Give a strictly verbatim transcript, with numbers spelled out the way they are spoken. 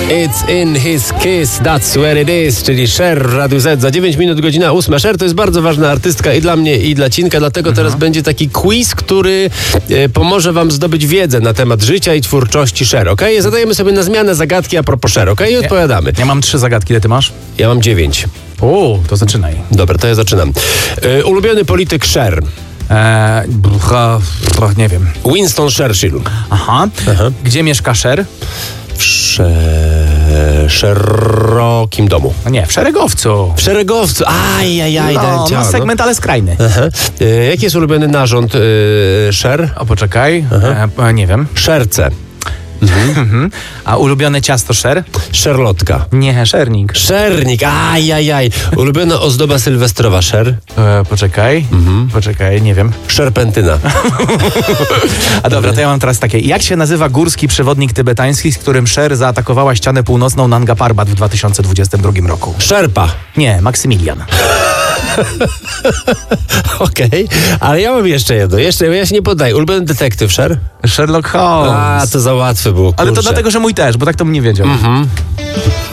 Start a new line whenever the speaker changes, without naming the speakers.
It's in his kiss, that's where it is, czyli Cher w Radiu Z. Za dziewięć minut, godzina ósma. Cher to jest bardzo ważna artystka i dla mnie, i dla Cinka, dlatego teraz
Mhm.
będzie taki quiz, który e, pomoże wam zdobyć wiedzę na temat życia i twórczości Cher, okej? Okay? Zadajemy sobie na zmianę zagadki a propos Cher, okej? Okay? I odpowiadamy.
Ja mam trzy zagadki, ile ty masz?
Ja mam dziewięć.
O, to zaczynaj.
Dobra, to ja zaczynam. E, ulubiony polityk Cher.
Eee, brcha, brcha, nie wiem.
Winston Churchill.
Aha.
Aha.
Gdzie mieszka Cher?
W sze... szerokim domu.
No nie, w Szeregowcu.
W Szeregowcu. Ajajaj,
No,
dałem
ma
ciała,
segment, ale skrajny.
Aha. E, jaki jest ulubiony narząd e, Cher?
O, poczekaj. E, nie wiem.
Szerce.
Mhm. A ulubione ciasto Cher?
Szerlotka.
Nie, szernik.
Szernik. Ajajaj. Ulubiona ozdoba sylwestrowa Cher?
E, poczekaj. Mhm. Poczekaj, nie wiem.
Szerpentyna.
A dobra, to ja mam teraz takie. Jak się nazywa górski przewodnik tybetański, z którym Cher zaatakowała ścianę północną Nanga Parbat w dwa tysiące dwudziestym drugim roku?
Szerpa.
Nie, Maksymilian.
Okej, okay. Ale ja mam jeszcze jedno. Jeszcze, ja się nie poddaję. Ulubiony detektyw Cher?
Sherlock Holmes.
A, to za łatwe było, kurczę.
Ale to dlatego, że mój też, bo tak to bym nie wiedział.
Mhm.